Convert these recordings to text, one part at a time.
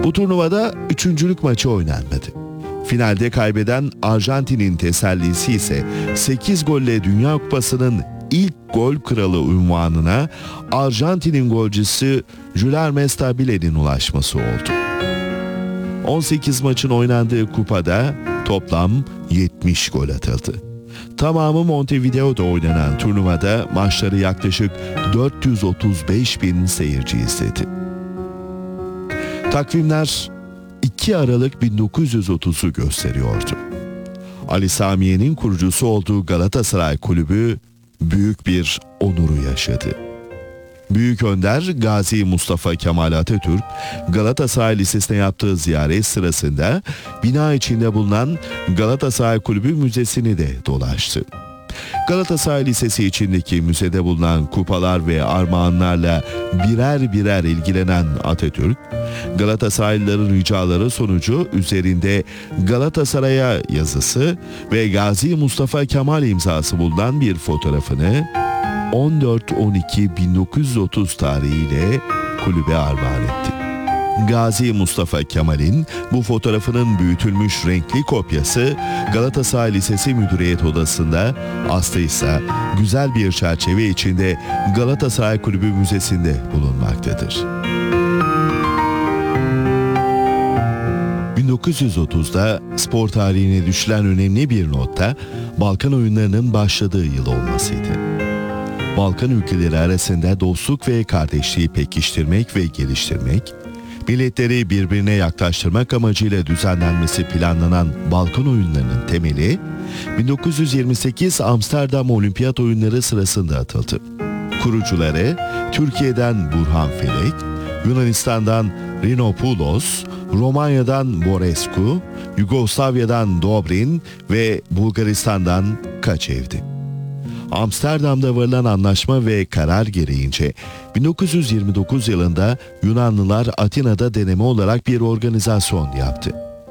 Bu turnuvada üçüncülük maçı oynanmadı. Finalde kaybeden Arjantin'in tesellisi ise 8 golle Dünya Kupası'nın ilk gol kralı unvanına Arjantin'in golcüsü Guilherme Stabile'nin ulaşması oldu. 18 maçın oynandığı kupada toplam 70 gol atıldı. Tamamı Montevideo'da oynanan turnuvada maçları yaklaşık 435 bin seyirci izledi. Takvimler 2 Aralık 1930'u gösteriyordu. Ali Samiye'nin kurucusu olduğu Galatasaray Kulübü büyük bir onuru yaşadı. Büyük Önder Gazi Mustafa Kemal Atatürk, Galatasaray Lisesi'ne yaptığı ziyaret sırasında bina içinde bulunan Galatasaray Kulübü Müzesi'ni de dolaştı. Galatasaray Lisesi içindeki müzede bulunan kupalar ve armağanlarla birer birer ilgilenen Atatürk, Galatasaraylıların ricaları sonucu üzerinde Galatasaray'a yazısı ve Gazi Mustafa Kemal imzası bulunan bir fotoğrafını 14-12-1930 tarihiyle kulübe armağan etti. Gazi Mustafa Kemal'in bu fotoğrafının büyütülmüş renkli kopyası Galatasaray Lisesi Müdüriyet Odası'nda, aslı ise güzel bir çerçeve içinde Galatasaray Kulübü Müzesi'nde bulunmaktadır. 1930'da spor tarihine düşülen önemli bir notta Balkan oyunlarının başladığı yıl olmasıydı. Balkan ülkeleri arasında dostluk ve kardeşliği pekiştirmek ve geliştirmek, milletleri birbirine yaklaştırmak amacıyla düzenlenmesi planlanan Balkan oyunlarının temeli 1928 Amsterdam Olimpiyat Oyunları sırasında atıldı. Kurucuları Türkiye'den Burhan Felek, Yunanistan'dan Rinopoulos, Romanya'dan Borescu, Yugoslavya'dan Dobrin ve Bulgaristan'dan Kaçev'di. Amsterdam'da varılan anlaşma ve karar gereğince 1929 yılında Yunanlılar Atina'da deneme olarak bir organizasyon yaptı.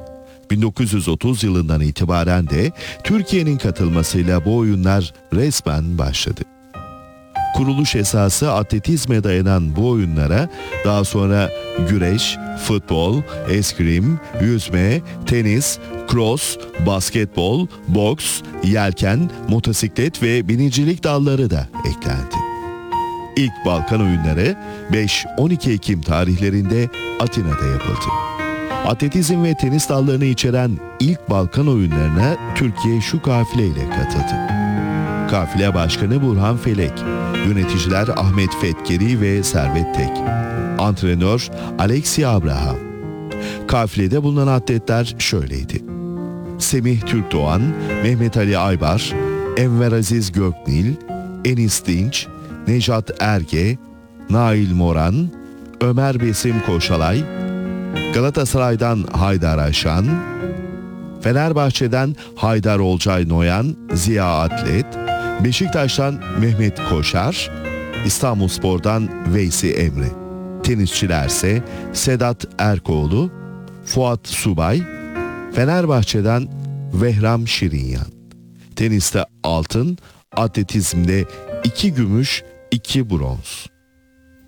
1930 yılından itibaren de Türkiye'nin katılmasıyla bu oyunlar resmen başladı. Kuruluş esası atletizme dayanan bu oyunlara daha sonra güreş, futbol, eskrim, yüzme, tenis, cross, basketbol, boks, yelken, motosiklet ve binicilik dalları da eklendi. İlk Balkan oyunları 5-12 Ekim tarihlerinde Atina'da yapıldı. Atletizm ve tenis dallarını içeren ilk Balkan oyunlarına Türkiye şu kafileyle katıldı. Kafile Başkanı Burhan Felek, yöneticiler Ahmet Fetkeri ve Servet Tek, antrenör Alexi Abraham. Kafilede bulunan atletler şöyleydi: Semih Türkdoğan, Mehmet Ali Aybar, Enver Aziz Göknil, Enis Dinç, Nejat Erge, Nail Moran, Ömer Besim Koşalay, Galatasaray'dan Haydar Aşan, Fenerbahçe'den Haydar Olcay Noyan, Ziya Atlet, Beşiktaş'tan Mehmet Koşar, İstanbulspor'dan Veysi Emre. Tenisçilerse Sedat Erkoğlu, Fuat Subay, Fenerbahçe'den Vehram Şirinyan. Teniste altın, atletizmde 2 gümüş, 2 bronz.